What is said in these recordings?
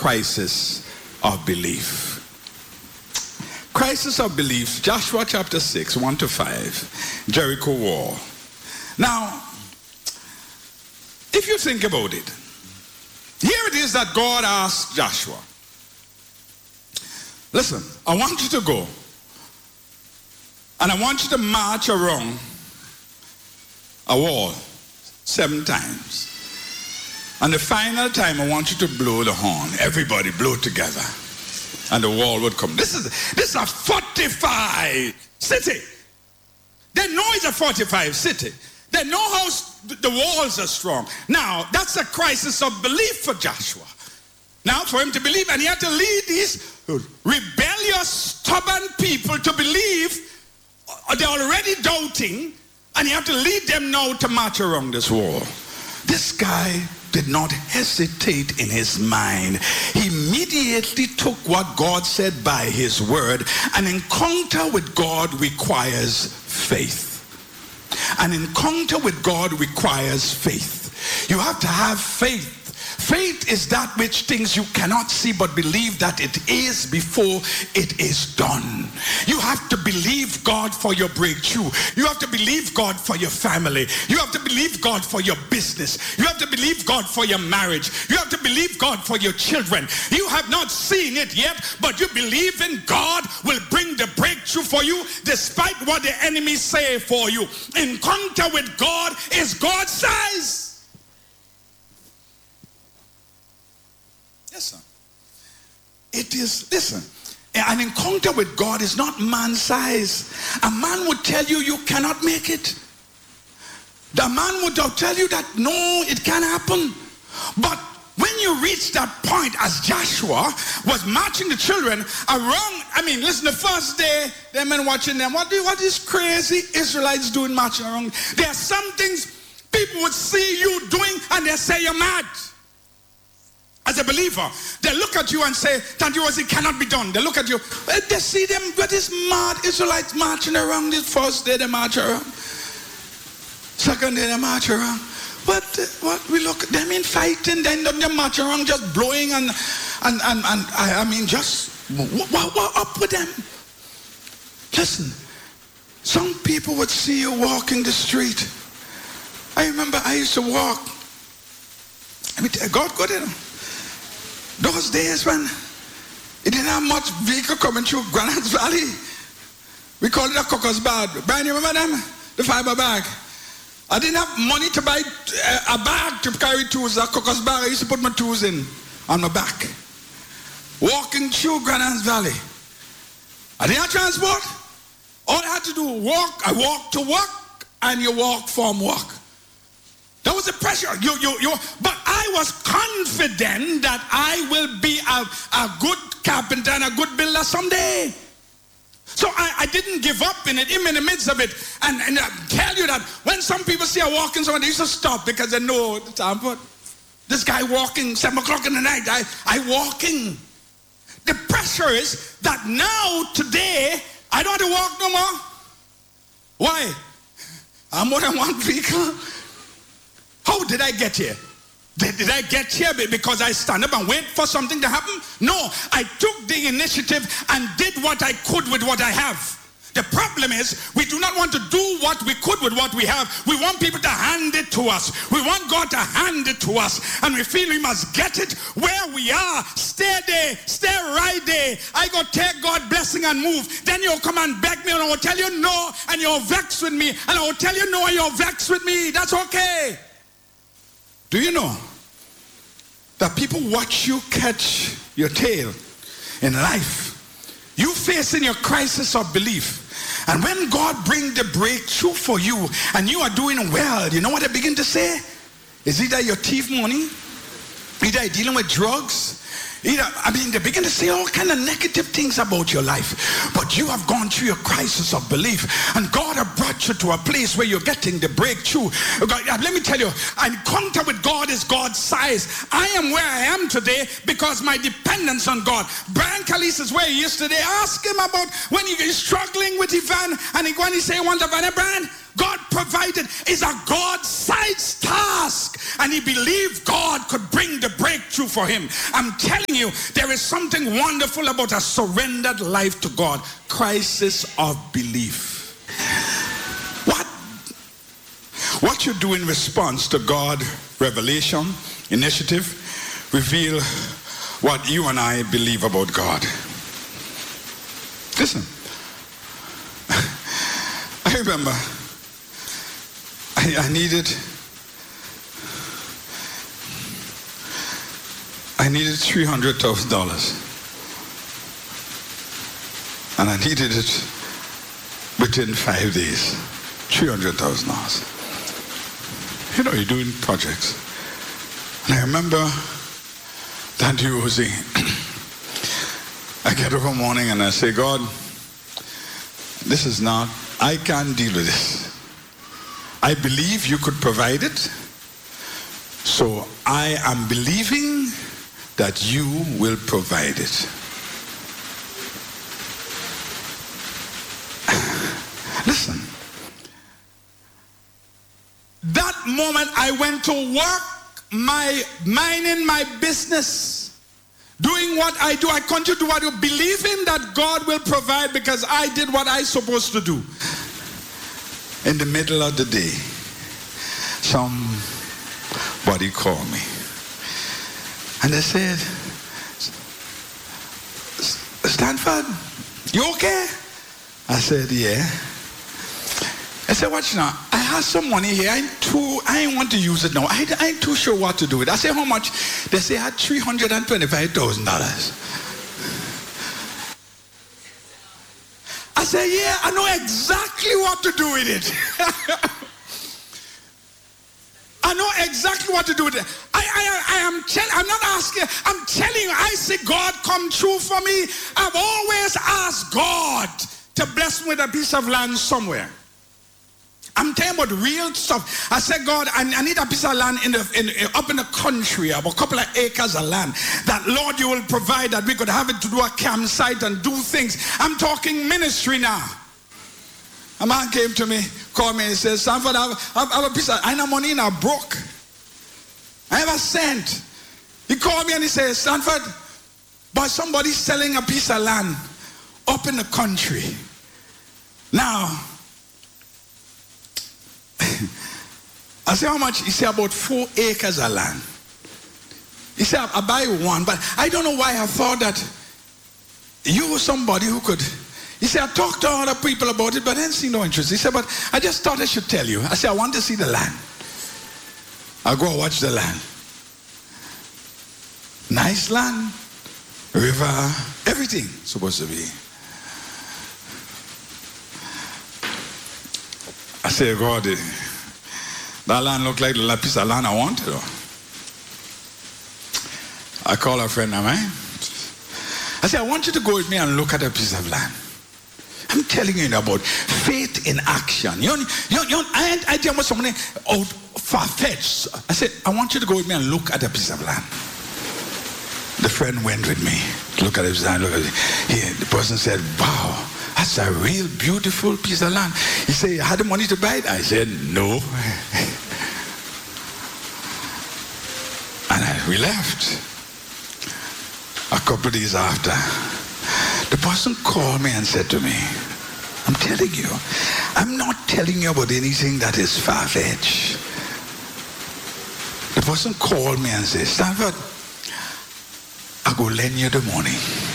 crisis of belief. Crisis of belief, Joshua chapter 6, 1-5, Jericho Wall. Now, if you think about it, here it is that God asked Joshua, listen, I want you to go, and I want you to march around a wall 7 times. And the final time, I want you to blow the horn. Everybody blow together. And the wall would come. This is a fortified city. They know it's a fortified city. They know how the walls are strong. Now, that's a crisis of belief for Joshua. Now, for him to believe, and he had to lead these rebellious, stubborn people to believe. They're already doubting, and you have to lead them now to march around this wall. This guy did not hesitate in his mind. He immediately took what God said by his word. An encounter with God requires faith. An encounter with God requires faith. You have to have faith. Faith is that which things you cannot see but believe that it is before it is done. You have to believe God for your breakthrough. You have to believe God for your family. You have to believe God for your business. You have to believe God for your marriage. You have to believe God for your children. You have not seen it yet, but you believe in God will bring the breakthrough for you despite what the enemies say for you. Encounter with God is God's size. Listen, it is, listen, an encounter with God is not man's size. A man would tell you you cannot make it. The man would tell you that no, it can't happen. But when you reach that point, as Joshua was marching the children around, listen, the first day, the men watching them, what is crazy Israelites doing marching around? There are some things people would see you doing and they say you're mad. As a believer, they look at you and say, Tanti, it cannot be done. They look at you, they see them, what is mad Israelites marching around. This first day they march around. Second day they march around. What we look at them in fighting, then they march around just blowing and just, what up with them? Listen, some people would see you walking the street. I remember I used to walk. God got it. Those days when it didn't have much vehicle coming through Granads Valley. We called it a cocker's bag. Brian, you remember them? The fiber bag. I didn't have money to buy a bag to carry tools, a cocker's bag. I used to put my tools in on my back. Walking through Granads Valley. I didn't have transport. All I had to do was walk. I walked to work and you walk from work. That was the pressure. But I was confident that I will be a good carpenter and a good builder someday. So I didn't give up in it, even in the midst of it. And I tell you that when some people see I walking somewhere, they used to stop because they know the time. But this guy walking 7 o'clock in the night, I walking. The pressure is that now, today, I don't have to walk no more. Why? I'm more than one vehicle. How did I get here? Did I get here because I stand up and wait for something to happen? No, I took the initiative and did what I could with what I have. The problem is we do not want to do what we could with what we have. We want people to hand it to us. We want God to hand it to us. And we feel we must get it where we are. Stay there. Stay right there. I go take God blessing and move. Then you'll come and beg me and I will tell you no and you'll vex with me. And I will tell you no and you'll vex with me. That's okay. Do you know that people watch you catch your tail in life? You facing your crisis of belief. And when God brings the breakthrough for you and you are doing well, you know what they begin to say? Is either your thief money, either you're dealing with drugs, they begin to say all kind of negative things about your life. But you have gone through your crisis of belief. And God has brought you to a place where you're getting the breakthrough. Let me tell you, an encounter with God is God's size. I am where I am today because my dependence on God. Brian Calise is where he is today. Ask him about when he's struggling with Ivan. And when he say, want a van, Brian, God provided is a God-sized task. And he believed God could bring the breakthrough for him. I'm telling you, there is something wonderful about a surrendered life to God. Crisis of belief. What you do in response to God, revelation, initiative, reveal what you and I believe about God. Listen, I remember I needed $300,000, and I needed it within 5 days. $300,000. You know, you're doing projects. And I remember that Rosie, I get up one morning and I say, God, this is not, I can't deal with this. I believe you could provide it. So I am believing that you will provide it. Listen. That moment I went to work, minding my business, doing what I do. I continue to do what I do, believing that God will provide because I did what I supposed to do. In the middle of the day, somebody called me. And they said, Stanford, you okay? I said, yeah. I said, watch now, I have some money here. I ain't want to use it now. I ain't too sure what to do with it. I said, how much? They say I had $325,000. I said, yeah, I know exactly what to do with it. I know exactly what to do with it. I'm not asking, I'm telling you, I say, God, come true for me. I've always asked God to bless me with a piece of land somewhere. I'm talking about real stuff. I said, God, I need a piece of land up in the country, about a couple of acres of land, that, Lord, you will provide that we could have it to do a campsite and do things. I'm talking ministry now. A man came to me, called me and said, Stanford, I have a piece of, I have money and I'm broke. I have a cent. He called me and he said, Stanford, but somebody's selling a piece of land up in the country. Now, I said, how much? He said, about 4 acres of land. He said, I buy one, but I don't know why I thought that you were somebody who could. He said, I talked to other people about it, but I didn't see no interest. He said, but I just thought I should tell you. I said, I want to see the land. I'll go watch the land. Nice land, river, everything supposed to be. I said, God, that land looked like the piece of land I wanted. I called a friend of mine. I said, I want you to go with me and look at a piece of land. I'm telling you about faith in action. I tell somebody out far-fetched. I said, I want you to go with me and look at a piece of land. The friend went with me. Look at it. The person said, wow, that's a real beautiful piece of land. He said, you had the money to buy it? I said, no. And we left. A couple of days after, the person called me and said to me, I'm telling you, I'm not telling you about anything that is far-fetched. The person called me and said, Stanford, I'll go lend you the money.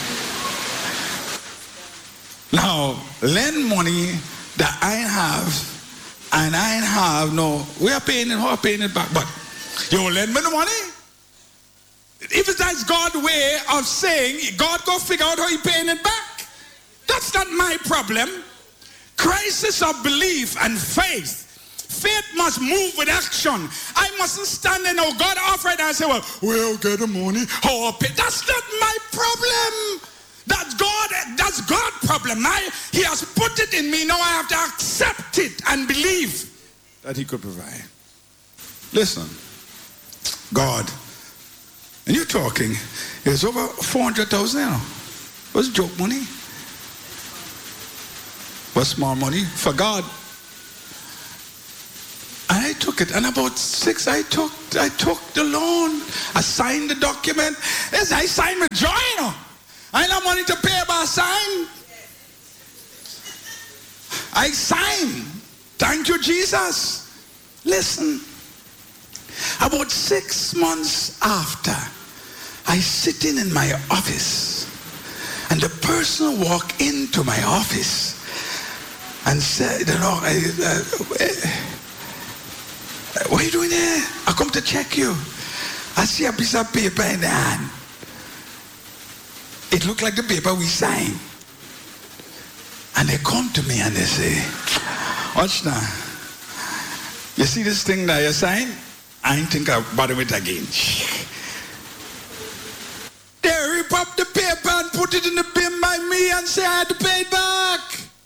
Now, lend money that I have, and I have, no, we are paying it back, but you will lend me the money? If that's God's way of saying, God go figure out how he paying it back. That's not my problem. Crisis of belief and faith. Faith must move with action. I mustn't stand there, no, God offered, and say, well, we'll get the money, or pay. That's not my problem. That's God's problem. He has put it in me. Now I have to accept it and believe that he could provide. Listen, God, and you're talking, it's over 400,000 now. What's joke money? What's small money? For God, took it. And about 6, I took the loan. I signed the document. Yes, I signed with joy, you know. I ain't have money to pay, but I signed. I signed. Thank you, Jesus. Listen. About 6 months after, I sitting in my office, and the person walked into my office and said, you know, what are you doing here? I come to check you. I see a piece of paper in the hand. It looked like the paper we signed. And they come to me and they say, watch now. You see this thing that you signed? I ain't think I'll bother with it again. They rip up the paper and put it in the bin by me and say I had to pay it back.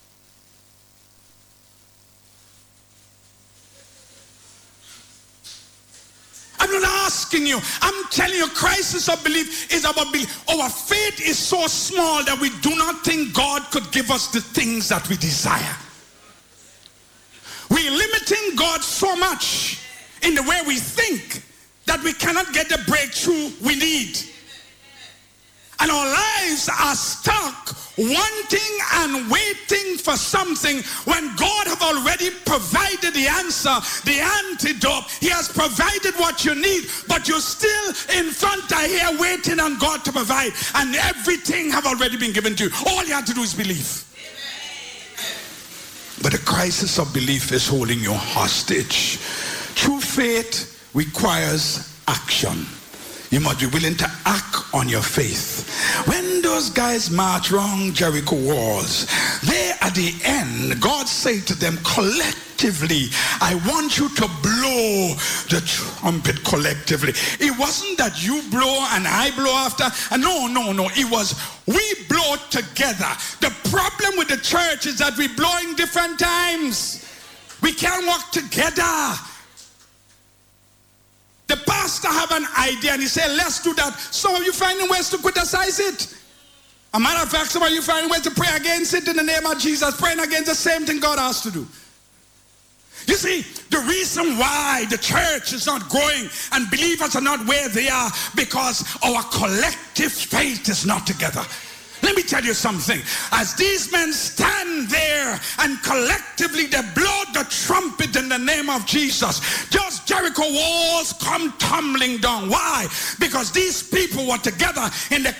I'm not asking you. I'm telling you, crisis of belief is about belief. Our faith is so small that we do not think God could give us the things that we desire. We're limiting God so much in the way we think that we cannot get the breakthrough we need. And our lives are stuck wanting and waiting for something when God have already provided the answer, the antidote. He has provided what you need, but you're still in front of here waiting on God to provide. And everything have already been given to you. All you have to do is believe. But the crisis of belief is holding you hostage. True faith requires action. You must be willing to act on your faith. When those guys march around Jericho walls, they at the end, God said to them collectively, I want you to blow the trumpet collectively. It wasn't that you blow and I blow after. No. It was we blow together. The problem with the church is that we blow in different times. We can't work together. The pastor have an idea and he said, let's do that. Some of you finding ways to criticize it. A matter of fact, some of you finding ways to pray against it in the name of Jesus, praying against the same thing God has to do. You see, the reason why the church is not growing and believers are not where they are because our collective faith is not together. Let me tell you something. As these men stand there and collectively they blow the trumpet in the name of Jesus, those Jericho walls come tumbling down. Why? Because these people were together in the